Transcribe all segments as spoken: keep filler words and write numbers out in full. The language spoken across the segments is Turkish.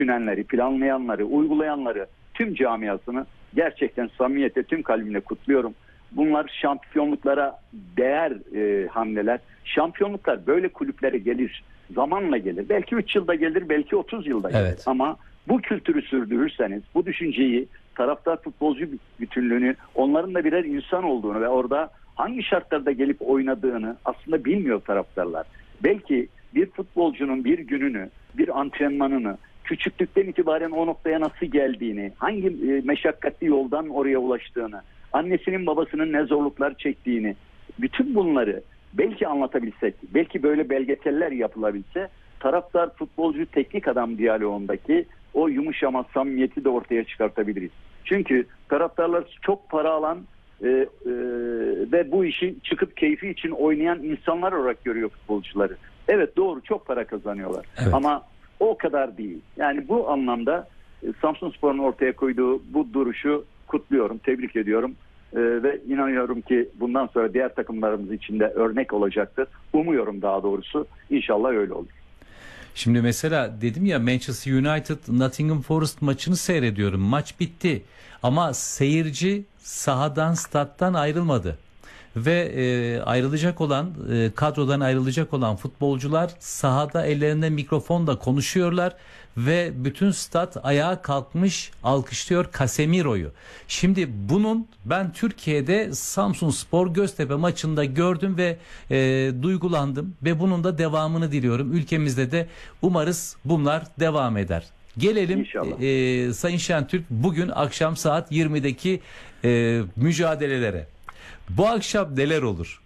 düşünenleri, planlayanları, uygulayanları, tüm camiasını gerçekten samimiyetle tüm kalbimle kutluyorum. Bunlar şampiyonluklara değer e, hamleler. Şampiyonluklar böyle kulüplere gelir. Zamanla gelir. Belki üç yılda gelir, belki otuz yılda gelir. Evet. Ama bu kültürü sürdürürseniz, bu düşünceyi, taraftar futbolcu bütünlüğünü, onların da birer insan olduğunu ve orada hangi şartlarda gelip oynadığını aslında bilmiyor taraftarlar. Belki bir futbolcunun bir gününü, bir antrenmanını, küçüklükten itibaren o noktaya nasıl geldiğini, hangi e, meşakkatli yoldan oraya ulaştığını, annesinin babasının ne zorluklar çektiğini, bütün bunları belki anlatabilsek, belki böyle belgeseller yapılabilse, taraftar futbolcu teknik adam diyaloğundaki o yumuşama, samimiyeti de ortaya çıkartabiliriz. Çünkü taraftarlar çok para alan e, e, ve bu işi çıkıp keyfi için oynayan insanlar olarak görüyor futbolcuları. Evet, doğru, çok para kazanıyorlar. Evet. Ama o kadar değil. Yani bu anlamda e, Samsunspor'un ortaya koyduğu bu duruşu kutluyorum, tebrik ediyorum. E, ve inanıyorum ki bundan sonra diğer takımlarımız için de örnek olacaktır. Umuyorum daha doğrusu. İnşallah öyle olur. Şimdi mesela dedim ya, Manchester United Nottingham Forest maçını seyrediyorum. Maç bitti ama seyirci sahadan, stat'tan ayrılmadı. Ve e, ayrılacak olan e, kadrodan ayrılacak olan futbolcular sahada ellerinde mikrofonla konuşuyorlar ve bütün stat ayağa kalkmış alkışlıyor Casemiro'yu. Şimdi bunun ben Türkiye'de Samsunspor Göztepe maçında gördüm ve e, duygulandım ve bunun da devamını diliyorum. Ülkemizde de umarız bunlar devam eder. Gelelim e, Sayın Şentürk, bugün akşam saat yirmideki e, mücadelelere. Bu akşam neler olur?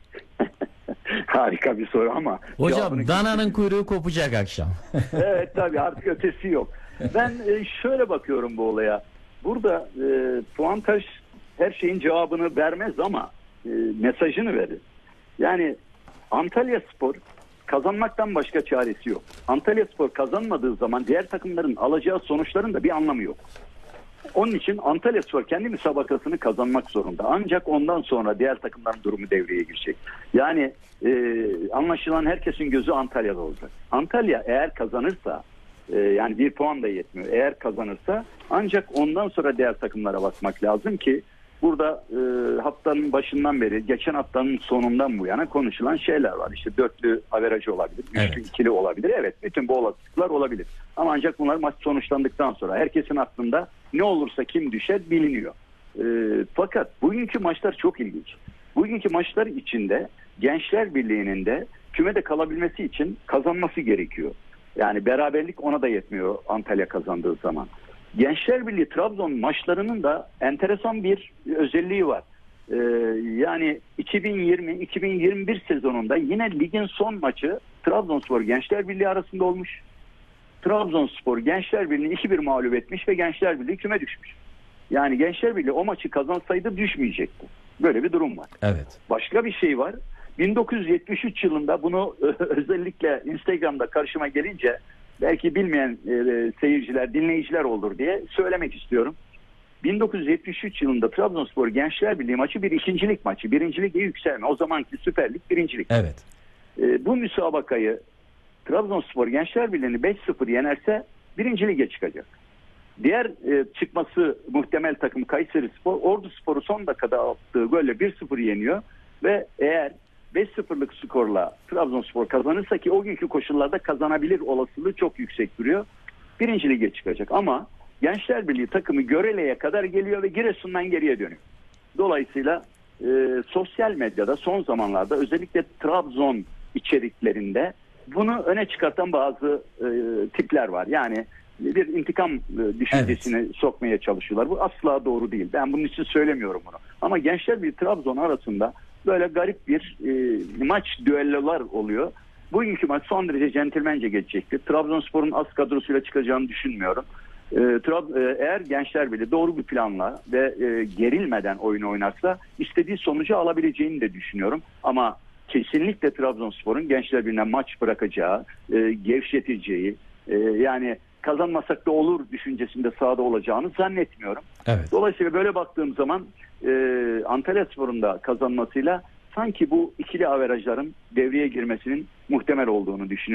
Harika bir soru ama... Hocam dananın kuyruğu kopacak akşam. Evet, tabii, artık ötesi yok. Ben e, şöyle bakıyorum bu olaya. Burada e, puantaj her şeyin cevabını vermez ama e, mesajını verir. Yani Antalyaspor kazanmaktan başka çaresi yok. Antalyaspor kazanmadığı zaman diğer takımların alacağı sonuçların da bir anlamı yok. Onun için Antalyaspor kendi müsabakasını kazanmak zorunda. Ancak ondan sonra diğer takımların durumu devreye girecek. Yani e, anlaşılan herkesin gözü Antalya'da olacak. Antalya eğer kazanırsa, e, yani bir puan da yetmiyor. Eğer kazanırsa ancak ondan sonra diğer takımlara bakmak lazım ki burada e, haftanın başından beri, geçen haftanın sonundan bu yana konuşulan şeyler var. İşte dörtlü averajı olabilir, üçlü Evet. ikili olabilir. Evet, bütün bu olasılıklar olabilir. Ama ancak bunlar maç sonuçlandıktan sonra herkesin aklında ne olursa kim düşer biliniyor. E, fakat bugünkü maçlar çok ilginç. Bugünkü maçlar içinde Gençler Birliği'nin de kümede kalabilmesi için kazanması gerekiyor. Yani beraberlik ona da yetmiyor Antalya kazandığı zaman. Gençler Birliği Trabzon maçlarının da enteresan bir özelliği var. Ee, yani iki bin yirmi iki bin yirmi bir sezonunda yine ligin son maçı Trabzonspor Gençler Birliği arasında olmuş. Trabzonspor Gençler Birliği'ni iki bir mağlup etmiş ve Gençler Birliği küme düşmüş. Yani Gençler Birliği o maçı kazansaydı düşmeyecekti. Böyle bir durum var. Evet. Başka bir şey var. bin dokuz yüz yetmiş üç yılında bunu özellikle Instagram'da karşıma gelince belki bilmeyen e, seyirciler, dinleyiciler olur diye söylemek istiyorum. bin dokuz yüz yetmiş üç yılında Trabzonspor Gençler Birliği maçı bir ikincilik maçı. Birincilik yükselme. O zamanki Süper Lig birincilik. Evet. E, bu müsabakayı Trabzonspor Gençler Birliği'ni beş sıfır yenerse birinci lige çıkacak. Diğer e, çıkması muhtemel takım Kayserispor, Orduspor'u son dakikada attığı golle bir sıfır yeniyor ve eğer beş sıfırlık skorla Trabzonspor kazanırsa, ki o günkü koşullarda kazanabilir olasılığı çok yüksek duruyor, birinci lige çıkacak. Ama Gençler Birliği takımı Görele'ye kadar geliyor ve Giresun'dan geriye dönüyor. Dolayısıyla e, sosyal medyada son zamanlarda özellikle Trabzon içeriklerinde bunu öne çıkartan bazı e, tipler var. Yani bir intikam e, düşüncesini evet. sokmaya çalışıyorlar. Bu asla doğru değil. Ben bunun için söylemiyorum bunu. Ama Gençler Birliği Trabzon arasında böyle garip bir e, maç düellolar oluyor. Bugünkü maç son derece centilmence geçecektir. Trabzonspor'un az kadrosuyla çıkacağını düşünmüyorum. E, Trab- e, eğer Gençler Birliği doğru bir planla ve e, gerilmeden oyunu oynarsa istediği sonucu alabileceğini de düşünüyorum. Ama kesinlikle Trabzonspor'un Gençler Birliği'ne maç bırakacağı, e, gevşeteceği, e, yani kazanmasak da olur düşüncesinde sahada olacağını zannetmiyorum. Evet. Dolayısıyla böyle baktığım zaman e, Antalyaspor'un da kazanmasıyla sanki bu ikili averajların devreye girmesinin muhtemel olduğunu düşünüyorum.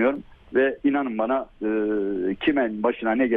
Ve inanın bana e, kimin başına ne